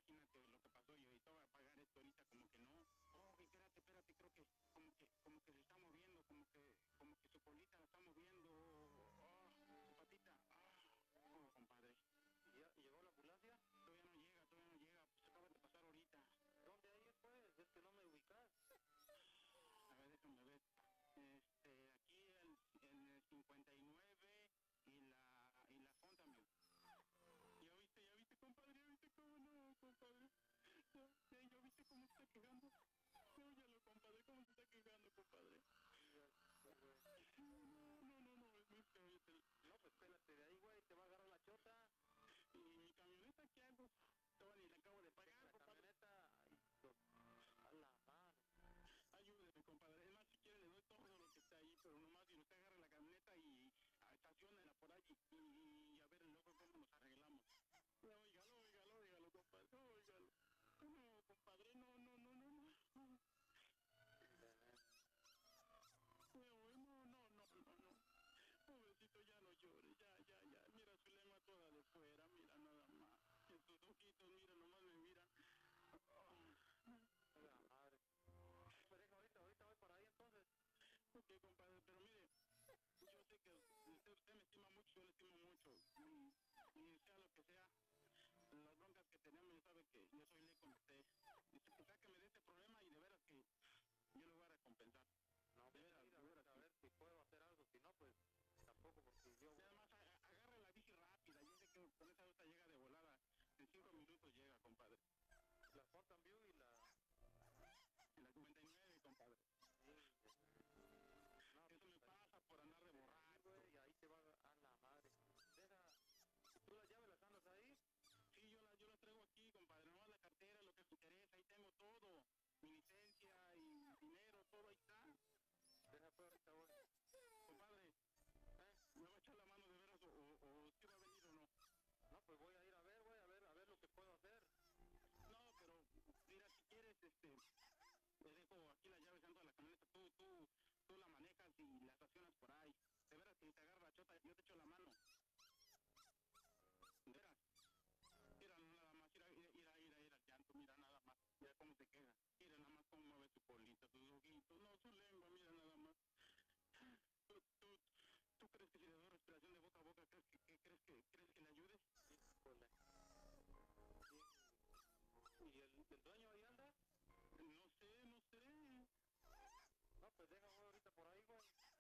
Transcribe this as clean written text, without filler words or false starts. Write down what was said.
imagínate lo que pasó, yo ahorita voy a pagar esto ahorita, como que no. Oh, espérate, creo que como que se está moviendo, como que su colita la está moviendo, su patita, oh, compadre. ¿Ya llegó la ambulancia? Todavía no llega, pues acaba de pasar ahorita. ¿Dónde hay pues? Es que no me ubicas. A ver, déjame ver. Aquí en el 59 y la Fontaine. Ya viste, compadre, ya viste cómo no, compadre. Ya viste cómo se está quejando. Óyalo, compadre, cómo se está quejando, compadre. No, es muy feo. No, pues pélate de ahí, güey, te va a agarrar la chota. ¿Y mi camioneta qué hago? Todavía ni la acabo de pagar, la compadre. Camioneta, a la mano. Ayúdeme, compadre. Es más, si quiere le doy todo lo que está ahí, pero nomás si usted agarra la camioneta y estaciónela por ahí y a ver luego cómo nos arreglamos. Óigalo, compadre, óigalo. No, compadre, no. No. Pobrecito, ya no llores, ya. Mira su lengua toda de fuera, mira nada más. En sus ojitos, mira, nomás me miran. La madre. Pues deja, ahorita voy para ahí entonces. Ok, compadre, pero mire, yo sé que usted me estima mucho, yo le estimo mucho. Y sea lo que sea, las broncas que tenemos, ya sabe que yo soy ley con usted. Sáqueme de este problema y de veras que yo le voy a recompensar. No, de veras, a ver si puedo hacer algo, si no, pues tampoco, porque yo... Además, agarre la bici rápida, yo sé que con esa ruta llega de volada, en 5 minutos llega, compadre. La Fountain View y la 59, compadre. No, eso me pasa por andar de borracho. Y ahí te va a la madre. Deja, ¿tú las llaves las andas ahí? Sí, yo las traigo aquí, compadre, nomás la cartera, lo que me interesa, ahí tengo todo. Mi licencia y dinero, todo ahí está. Deja, pues ahorita voy. Compadre, ¿me va a echar la mano de veras o sí va a venir o no? No, pues voy a ir a ver lo que puedo hacer. No, pero mira, si quieres, le dejo aquí las llaves dentro de la camioneta, tú la manejas y la estacionas por ahí. De veras que te agarra la chota, yo te echo la mano. De veras. Mira nada más, ir al llanto, mira nada más, mira cómo se queda. Mira nada más cómo mueve su colita, sus ojitos, no, su lengua, mira nada más. ¿Tú crees que si le doy respiración de boca a boca, crees que le ayudes? Híjole. ¿Y el dueño ahí anda? No sé. No, pues deja, voy ahorita por ahí, güey.